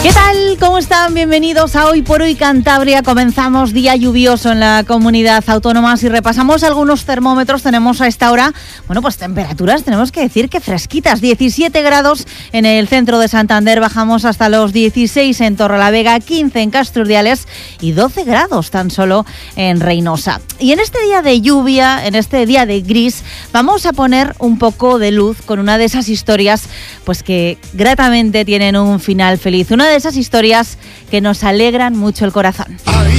¿Qué tal? ¿Cómo están? Bienvenidos a Hoy por Hoy Cantabria. Comenzamos día lluvioso en la comunidad autónoma. Si repasamos algunos termómetros, tenemos a esta hora, pues temperaturas, tenemos que decir que fresquitas. 17 grados en el centro de Santander, bajamos hasta los 16 en Torrelavega, 15 en Castrurdiales y 12 grados tan solo en Reynosa. Y en este día de lluvia, en este día de gris, vamos a poner un poco de luz con una de esas historias que gratamente tienen un final feliz. Una de esas historias que nos alegran mucho el corazón.